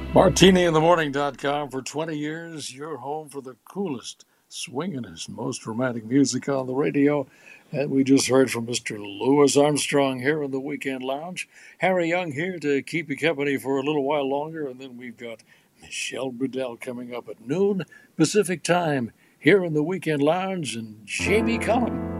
MartiniInTheMorning.com. For 20 years, your home for the coolest, swingingest, most romantic music on the radio. And we just heard from Mr. Louis Armstrong here in the Weekend Lounge. Harry Young here to keep you company for a little while longer. And then we've got Michelle Brudel coming up at noon Pacific time here in the Weekend Lounge and Jamie Cullum.